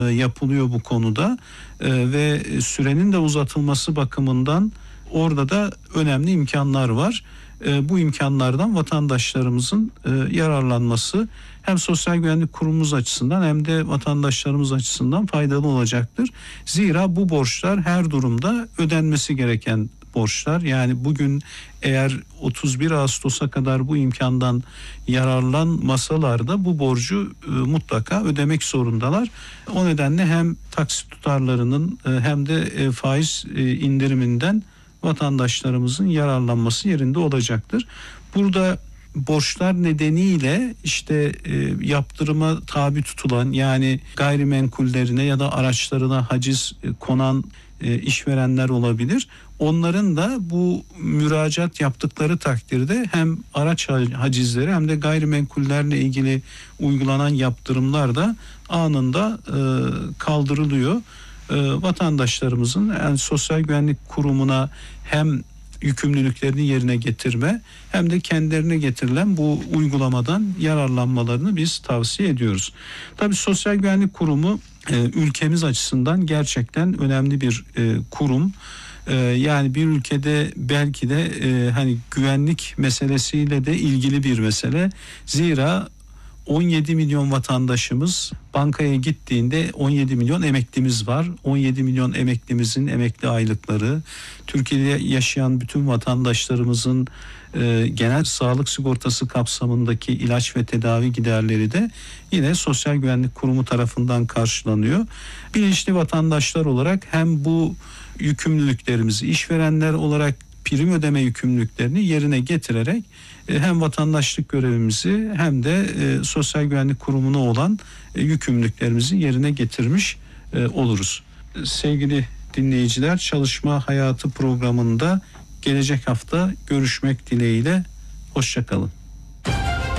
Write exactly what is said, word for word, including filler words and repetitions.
e, yapılıyor bu konuda e, ve sürenin de uzatılması bakımından orada da önemli imkanlar var. E, bu imkanlardan vatandaşlarımızın e, yararlanması hem Sosyal Güvenlik Kurumumuz açısından hem de vatandaşlarımız açısından faydalı olacaktır. Zira bu borçlar her durumda ödenmesi gereken borçlar. Yani bugün eğer otuz bir Ağustos'a kadar bu imkandan yararlanmasalar da bu borcu e, mutlaka ödemek zorundalar. O nedenle hem taksit tutarlarının e, hem de e, faiz e, indiriminden vatandaşlarımızın yararlanması yerinde olacaktır. Burada borçlar nedeniyle işte e, yaptırıma tabi tutulan, yani gayrimenkullerine ya da araçlarına haciz e, konan e, işverenler olabilir. Onların da bu müracaat yaptıkları takdirde hem araç hacizleri hem de gayrimenkullerle ilgili uygulanan yaptırımlar da anında e, kaldırılıyor. E, vatandaşlarımızın yani Sosyal Güvenlik Kurumu'na hem yükümlülüklerini yerine getirme hem de kendilerine getirilen bu uygulamadan yararlanmalarını biz tavsiye ediyoruz. Tabii Sosyal Güvenlik Kurumu e, ülkemiz açısından gerçekten önemli bir e, kurum. E, yani bir ülkede belki de e, hani güvenlik meselesiyle de ilgili bir mesele. Zira on yedi milyon vatandaşımız bankaya gittiğinde on yedi milyon emeklimiz var. on yedi milyon emeklimizin emekli aylıkları, Türkiye'de yaşayan bütün vatandaşlarımızın e, genel sağlık sigortası kapsamındaki ilaç ve tedavi giderleri de yine Sosyal Güvenlik Kurumu tarafından karşılanıyor. Bilinçli vatandaşlar olarak hem bu yükümlülüklerimizi, işverenler olarak prim ödeme yükümlülüklerini yerine getirerek hem vatandaşlık görevimizi hem de e, Sosyal Güvenlik Kurumu'na olan e, yükümlülüklerimizi yerine getirmiş e, oluruz. Sevgili dinleyiciler, Çalışma Hayatı programında gelecek hafta görüşmek dileğiyle. Hoşça kalın.